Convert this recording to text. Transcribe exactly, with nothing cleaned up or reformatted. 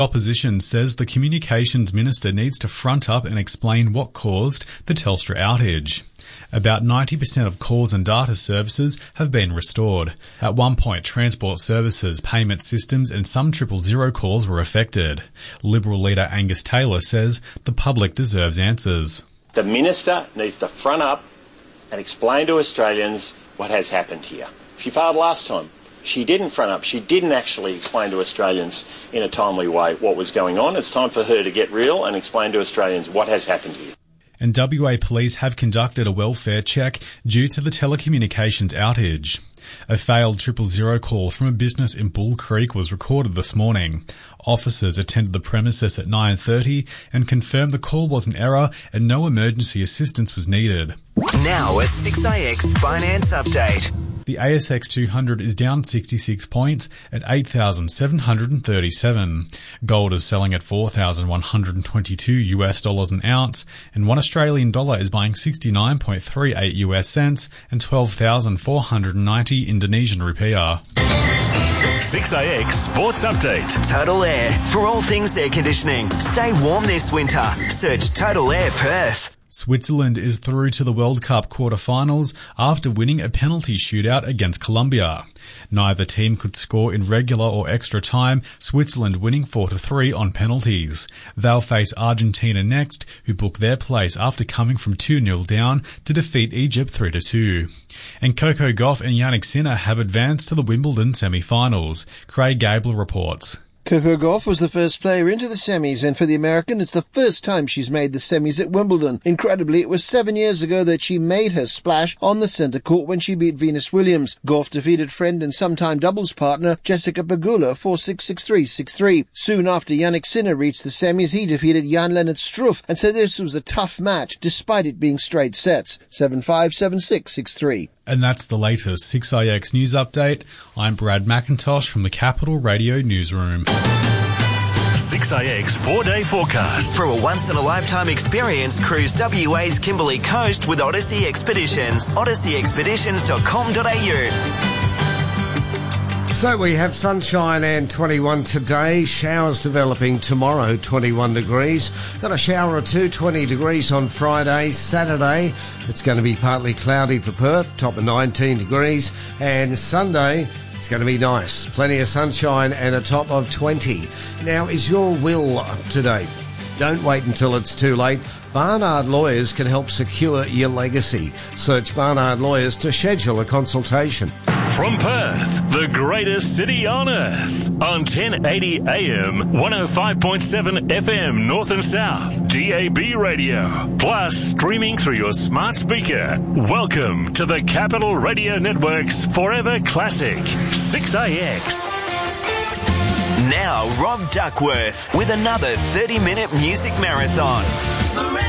Opposition says the communications minister needs to front up and explain what caused the Telstra outage. About ninety percent of calls and data services have been restored. At one point, transport services, payment systems and some triple zero calls were affected. Liberal leader Angus Taylor says the public deserves answers. The minister needs to front up and explain to Australians what has happened here. She failed last time. She didn't front up. She didn't actually explain to Australians in a timely way what was going on. It's time for her to get real and explain to Australians what has happened here. And W A police have conducted a welfare check due to the telecommunications outage. A failed triple zero call from a business in Bull Creek was recorded this morning. Officers attended the premises at nine thirty and confirmed the call was an error and no emergency assistance was needed. Now a six A X Finance Update. The A S X two hundred is down sixty-six points at eight thousand seven hundred thirty-seven. Gold is selling at four thousand one hundred twenty-two US dollars an ounce, and one Australian dollar is buying sixty-nine point three eight US cents and twelve thousand four hundred ninety Indonesian rupiah. six A X Sports Update. Total Air. For all things air conditioning. Stay warm this winter. Search Total Air Perth. Switzerland is through to the World Cup quarter-finals after winning a penalty shootout against Colombia. Neither team could score in regular or extra time, Switzerland winning four to three on penalties. They'll face Argentina next, who booked their place after coming from two nil down to defeat Egypt three to two. And Coco Gauff and Jannik Sinner have advanced to the Wimbledon semi-finals. Craig Gable reports. Coco Gauff was the first player into the semis, and for the American, it's the first time she's made the semis at Wimbledon. Incredibly, it was seven years ago that she made her splash on the centre court when she beat Venus Williams. Gauff defeated friend and sometime doubles partner Jessica Pegula four six, six three, six three. Soon after Jannik Sinner reached the semis, he defeated Jan-Lennard Struff and said this was a tough match, despite it being straight sets. seven five, seven six, six three. And that's the latest six A X News Update. I'm Brad McIntosh from the Capital Radio Newsroom. six A X four-day forecast. For a once-in-a-lifetime experience, cruise W A's Kimberley Coast with Odyssey Expeditions. odyssey expeditions dot com dot a u. So we have sunshine and twenty-one today, showers developing tomorrow, twenty-one degrees. Got a shower or two, twenty degrees on Friday. Saturday, it's going to be partly cloudy for Perth, top of nineteen degrees. And Sunday, it's going to be nice. Plenty of sunshine and a top of twenty. Now, is your will up to date? Don't wait until it's too late. Barnard Lawyers can help secure your legacy. Search Barnard Lawyers to schedule a consultation. From Perth, the greatest city on earth, on ten eighty A M, one oh five point seven F M North and South, D A B radio, plus streaming through your smart speaker. Welcome to the Capital Radio Network's Forever Classic, six A X. Now, Rob Duckworth with another thirty-minute music marathon.